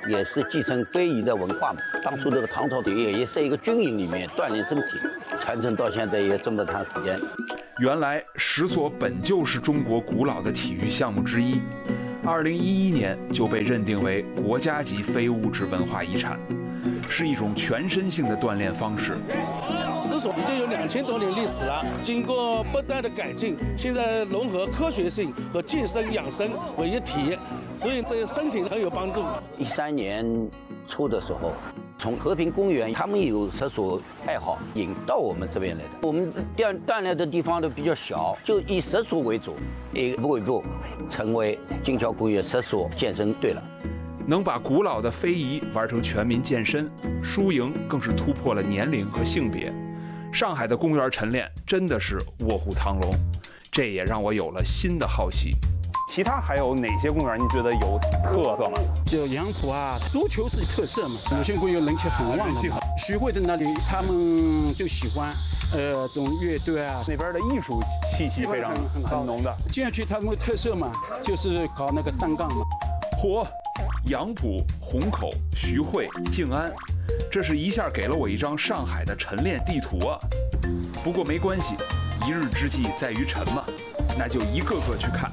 也是继承非遗的文化嘛。当初这个唐朝的也是一个军营里面锻炼身体，传承到现在也这么长时间。 原来石锁本就是中国古老的体育项目之一，2011年就被认定为国家级非物质文化遗产，是一种全身性的锻炼方式。 石锁已经有2000多年历史了，经过不断的改进，现在融合科学性和健身养生为一体，所以对身体很有帮助。 13年初的时候，从和平公园他们有石锁爱好引到我们这边来的。我们锻炼的地方都比较小，就以石锁为主，一步一步成为金桥工业石锁健身队了。 能把古老的非遗玩成全民健身，输赢更是突破了年龄和性别。上海的公园晨练真的是卧虎藏龙，这也让我有了新的好奇。 其他还有哪些公园你觉得有特色吗？ 就杨浦啊，足球是特色嘛，鲁迅公园人气很旺的。徐汇的那里他们就喜欢这种乐队啊， 那边的艺术气息非常很浓的。 建阡区他们的特色嘛，就是搞那个单杠嘛。 嚯，杨浦、虹口、徐汇、静安，这是一下给了我一张上海的晨练地图啊！不过没关系，一日之计在于晨嘛，那就一个个去看。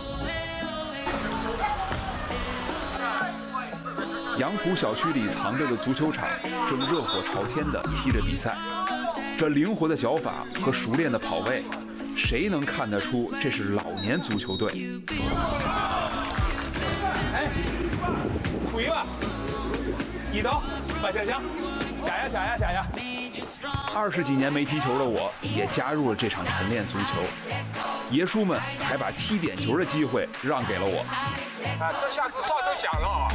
杨浦小区里藏着的足球场正热火朝天地踢着比赛，这灵活的脚法和熟练的跑位，谁能看得出这是老年足球队？ 哎，数一吧，一刀，把下枪，下呀 ！20几年没踢球的我，也加入了这场晨练足球。爷叔们还把踢点球的机会让给了我。 啊，这下子哨声响了啊！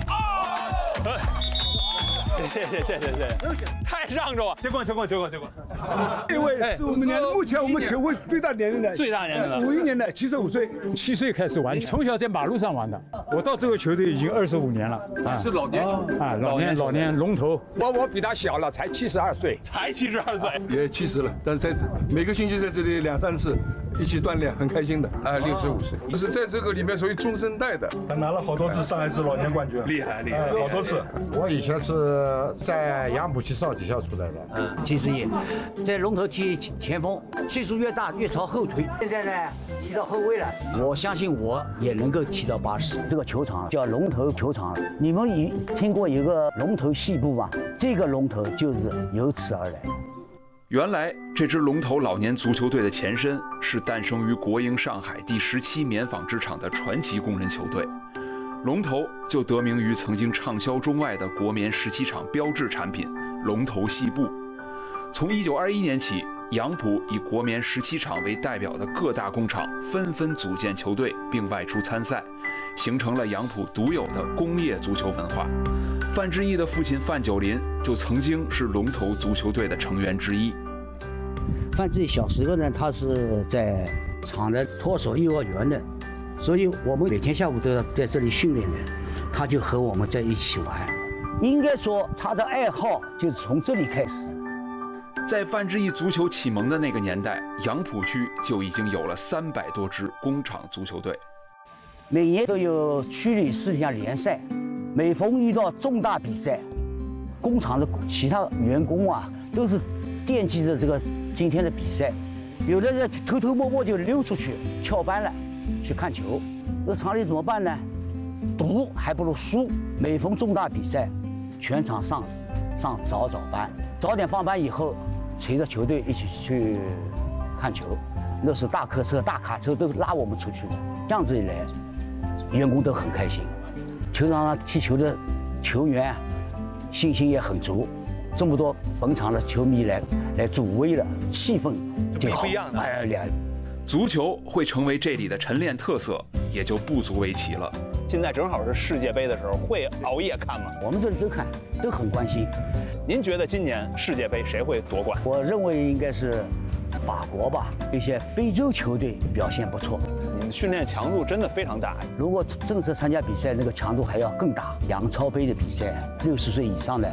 谢谢，太让着我，结棍。 因为是我们目前我们球会最大年龄的，51年的75岁 ，7岁开始玩，从小在马路上玩的。我到这个球队已经25年了， 是老年球啊，老年龙头。 我比他小了，才72岁， 也70了，但是每个星期在这里2、3次一起锻炼，很开心的。 65岁，你是在这个里面属于中生代的。 他拿了好多次上海市老年冠军， 厉害， 好多次。 我以前是在杨浦区少体校出来的 70爷，在龙头踢前锋，岁数越大越朝后退。现在呢，踢到后卫了，我相信我也能够踢到80。 这个球场叫龙头球场，你们听过一个龙头戏部吗？这个龙头就是由此而来。 原来这支龙头老年足球队的前身是诞生于国营上海第17棉纺织厂的传奇工人球队。龙头就得名于曾经畅销中外的国棉17厂标志产品龙头细布。从1921年起，杨浦以国棉17厂为代表的各大工厂纷纷组建球队并外出参赛，形成了杨浦独有的工业足球文化。范志毅的父亲范九龄就曾经是龙头足球队的成员之一。 范志毅小时候呢，他是在厂的托手幼儿园的，所以我们每天下午都要在这里训练的，他就和我们在一起玩。 应该说他的爱好就是从这里开始。 在范志毅足球启蒙的那个年代，杨浦区就已经有了300多支工厂足球队。 每年都有区里4项联赛，每逢遇到重大比赛，工厂的其他员工啊都是惦记着这个今天的比赛，有的人偷偷摸摸就溜出去翘班了去看球。这厂里怎么办呢？赌还不如输。每逢重大比赛，全场上早班，早点放班以后，随着球队一起去看球。那是大客车、大卡车都拉我们出去的，这样子一来，员工都很开心。球场上踢球的球员信心也很足，这么多本场的球迷来助威了，气氛就好。 不一样的。 足球会成为这里的晨练特色，也就不足为奇了。 现在正好是世界杯的时候，会熬夜看吗？ 我们这里都看，都很关心。 您觉得今年世界杯谁会夺冠？ 我认为应该是法国吧，一些非洲球队表现不错。 你们训练强度真的非常大。 如果正式参加比赛，那个强度还要更大。杨超杯的比赛，60岁以上的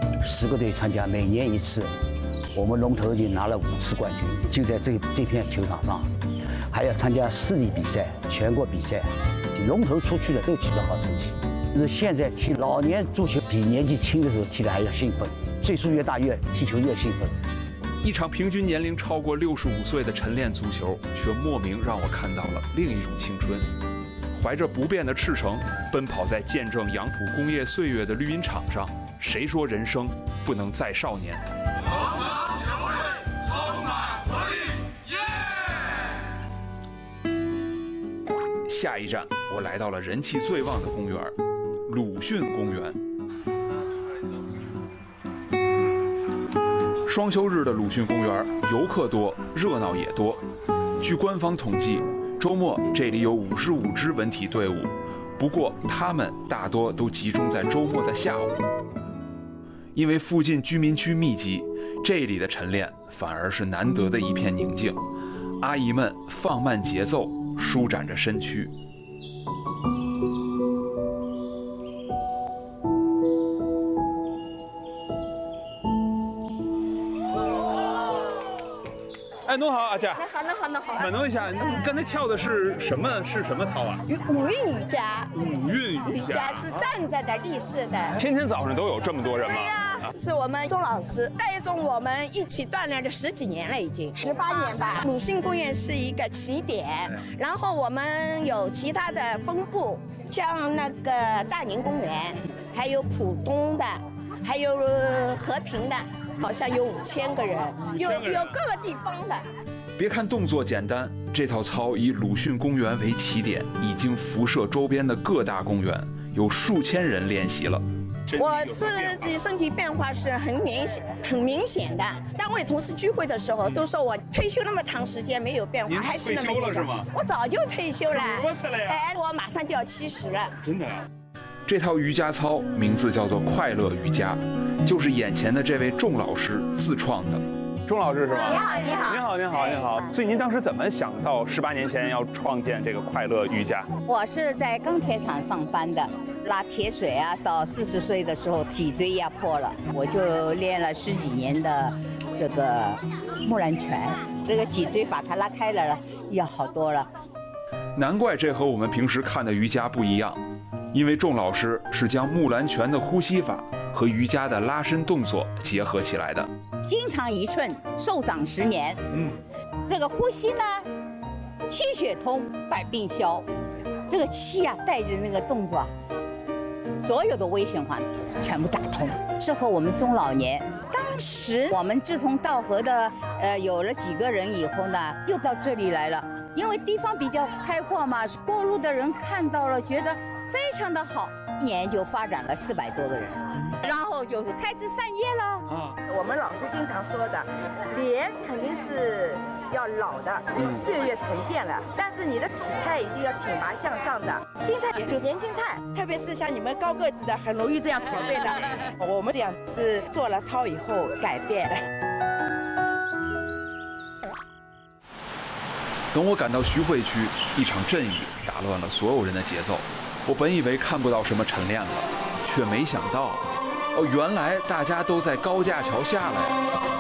10个队参加，每年一次。我们龙头已经拿了5次冠军，就在这片球场上，还要参加市里比赛、全国比赛，龙头出去的都取得好成绩。 是现在踢老年足球比年纪轻的时候踢的还要兴奋，岁数越大越踢球越兴奋。 一场平均年龄超过65岁的晨练足球，却莫名让我看到了另一种青春。怀着不变的赤诚，奔跑在见证杨浦工业岁月的绿茵场上，谁说人生不能再少年？下一站，我来到了人气最旺的公园——鲁迅公园。双休日的鲁迅公园，游客多，热闹也多。据官方统计，周末这里有55支文体队伍，不过他们大多都集中在周末的下午。因为附近居民区密集，这里的晨练反而是难得的一片宁静。阿姨们放慢节奏，舒展着身躯。 哎，侬好，阿姐。 侬好。 问侬一下，你刚才跳的是什么操啊？ 五运瑜伽。 五运瑜伽是站着的立式的。 天天早上都有这么多人吗？ 是我们钟老师带动我们一起锻炼了10几年了，已经18年吧。鲁迅公园是一个起点，然后我们有其他的分部，像那个大宁公园，还有浦东的，还有和平的，好像有5000个人，有各个地方的。 别看动作简单，这套操以鲁迅公园为起点，已经辐射周边的各大公园，有数千人练习了。 我自己身体变化是很明显的。单位同事聚会的时候都说我退休那么长时间没有变化，还是那么退休了是吗？ 我早就退休了。 多次了呀？ 哎，我马上就要70了。 真的呀？ 这套瑜伽操名字叫做快乐瑜伽，就是眼前的这位仲老师自创的。 钟老师是吗？ 你好，你好， 您好，您好，您好。所以您当时怎么想到18年前要创建这个快乐瑜伽？ 我是在钢铁厂上班的，拉铁水啊，到40岁的时候脊椎压迫了，我就练了10几年的这个木兰拳，这个脊椎把它拉开了，要好多了。 难怪这和我们平时看的瑜伽不一样，因为仲老师是将木兰拳的呼吸法和瑜伽的拉伸动作结合起来的。 心长1寸，寿长10年。这个呼吸呢，气血通，百病消。这个气啊，带着那个动作啊，所有的微循环全部打通，适合我们中老年。当时我们志同道合的，有了几个人以后呢，又到这里来了，因为地方比较开阔嘛，过路的人看到了，觉得非常的好，1年就发展了400多个人。然后就是开枝散叶了。 我们老师经常说的，脸肯定是要老的，因为岁月沉淀了，但是你的体态一定要挺拔向上的，心态也就年轻态，特别是像你们高个子的，很容易这样驼背的。我们这样是做了操以后改变的。 等我赶到徐汇区，一场阵雨打乱了所有人的节奏。我本以为看不到什么晨练了，却没想到，原来大家都在高架桥下了呀。